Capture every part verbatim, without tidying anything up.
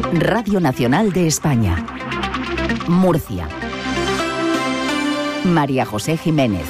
Radio Nacional de España. Murcia. María José Jiménez.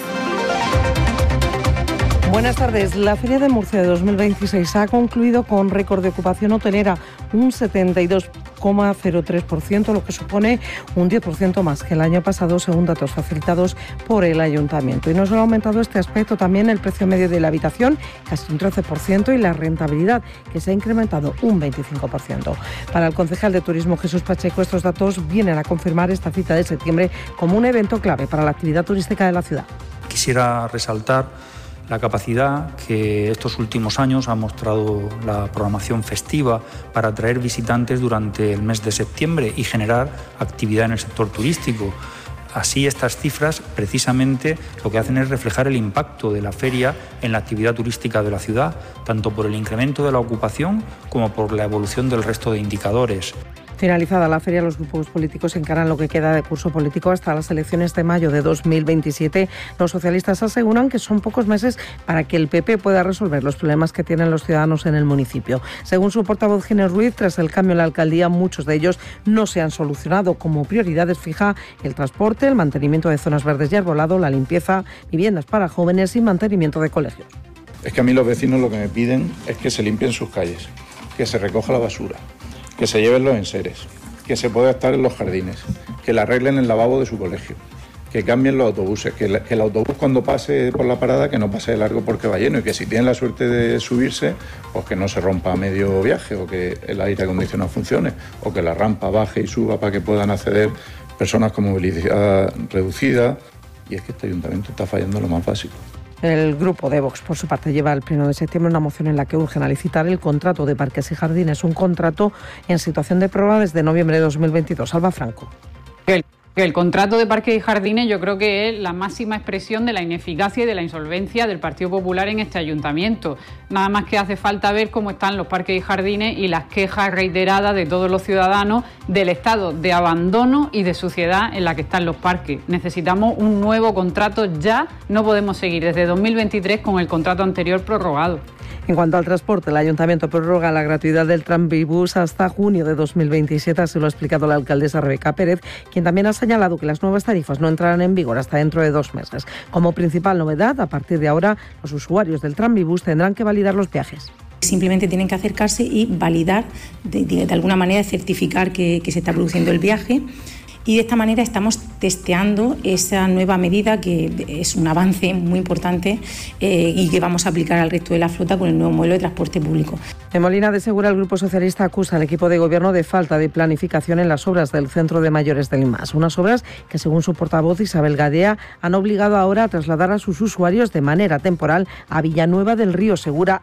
Buenas tardes. La Feria de Murcia de dos mil veintiséis ha concluido con récord de ocupación hotelera, un setenta y dos coma cero tres por ciento, lo que supone un diez por ciento más que el año pasado, según datos facilitados por el Ayuntamiento. Y no solo ha aumentado este aspecto, también el precio medio de la habitación, casi un trece por ciento, y la rentabilidad, que se ha incrementado un veinticinco por ciento. Para el concejal de Turismo, Jesús Pacheco, estos datos vienen a confirmar esta cita de septiembre como un evento clave para la actividad turística de la ciudad. Quisiera resaltar la capacidad que estos últimos años ha mostrado la programación festiva para atraer visitantes durante el mes de septiembre y generar actividad en el sector turístico. Así, estas cifras precisamente lo que hacen es reflejar el impacto de la feria en la actividad turística de la ciudad, tanto por el incremento de la ocupación como por la evolución del resto de indicadores. Finalizada la feria, los grupos políticos encaran lo que queda de curso político hasta las elecciones de mayo de dos mil veintisiete. Los socialistas aseguran que son pocos meses para que el P P pueda resolver los problemas que tienen los ciudadanos en el municipio. Según su portavoz Ginés Ruiz, tras el cambio en la alcaldía, muchos de ellos no se han solucionado. Como prioridades fija el transporte, el mantenimiento de zonas verdes y arbolado, la limpieza, viviendas para jóvenes y mantenimiento de colegios. Es que a mí los vecinos lo que me piden es que se limpien sus calles, que se recoja la basura, que se lleven los enseres, que se pueda estar en los jardines, que le arreglen el lavabo de su colegio, que cambien los autobuses, que, la, que el autobús cuando pase por la parada que no pase de largo porque va lleno, y que si tienen la suerte de subirse, pues que no se rompa a medio viaje, o que el aire acondicionado funcione, o que la rampa baje y suba para que puedan acceder personas con movilidad reducida. Y es que este ayuntamiento está fallando lo más básico. El grupo de Vox, por su parte, lleva al pleno de septiembre una moción en la que urgen a licitar el contrato de parques y jardines, un contrato en situación de prórroga desde noviembre de dos mil veintidós. Alba Franco. El, el contrato de parques y jardines yo creo que es la máxima expresión de la ineficacia y de la insolvencia del Partido Popular en este ayuntamiento. Nada más que hace falta ver cómo están los parques y jardines y las quejas reiteradas de todos los ciudadanos del estado de abandono y de suciedad en la que están los parques. Necesitamos un nuevo contrato ya, no podemos seguir desde dos mil veintitrés con el contrato anterior prorrogado. En cuanto al transporte, el Ayuntamiento prorroga la gratuidad del tranvibús hasta junio de dos mil veintisiete, así lo ha explicado la alcaldesa Rebeca Pérez, quien también ha señalado que las nuevas tarifas no entrarán en vigor hasta dentro de dos meses. Como principal novedad, a partir de ahora, los usuarios del tranvibús tendrán que validar los viajes. Simplemente tienen que acercarse y validar, de, de, de alguna manera certificar que, que se está produciendo el viaje. Y de esta manera estamos testeando esa nueva medida que es un avance muy importante eh, y que vamos a aplicar al resto de la flota con el nuevo modelo de transporte público. En Molina de Segura, el Grupo Socialista acusa al equipo de gobierno de falta de planificación en las obras del Centro de Mayores del I M A S. Unas obras que, según su portavoz Isabel Gadea, han obligado ahora a trasladar a sus usuarios de manera temporal a Villanueva del Río Segura,